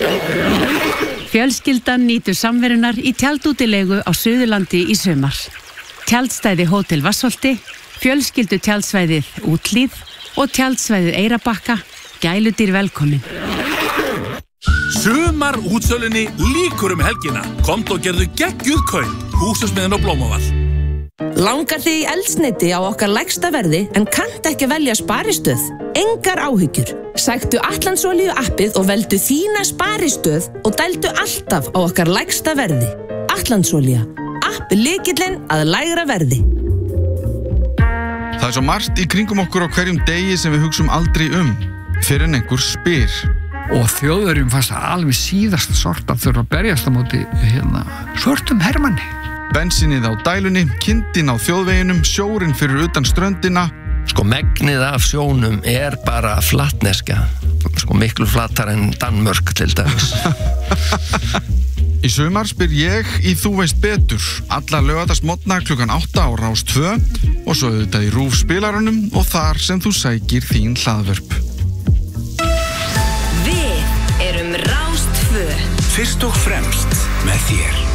Fjölskyldan nýtur samverunar í tjaldútilegu á Suðurlandi í sumar. Tjaldstæði Hótel Vatnsholti, fjölskyldu tjaldsvæðið Úthlíð og tjaldsvæðið Eyrarbakka, gæludýr velkomin. Sumar útsölunni lýkur helgina. Komdu og gerðu geggjuð kaup. Húsasmiðjan á Blómavall. Langar þig í eldsneyti á okkar lægsta verði en kannt ekki velja sparistöð? Engar áhyggjur. Sæktu Atlandsolíu appið og veldu þína sparistöð og dældu alltaf á okkar lægsta verði. Atlandsolía. App lykillinn að lægra verði. Það svo margt í kringum okkur á hverjum degi sem við hugsum aldrei fyrir en einhver spyr. Og Þjóðverjum fannst það alveg síðasta sort að þurfa að berjast á móti svörtum hermanni. Bensínið á dælunni, kindin á þjóðveginum, sjórinn fyrir utan ströndina. Megnið af sjónum bara flatneska. Miklu flatar en Danmörk til dæmis. Í sumar spyr ég í Þú veist betur. Alla laugardagsmorgna klukkan 8 á Rás 2 og svo auðvitað í RÚV spilaranum og þar sem þú sækir þín hlaðvörp. Við erum Rás 2. Fyrst og fremst með þér.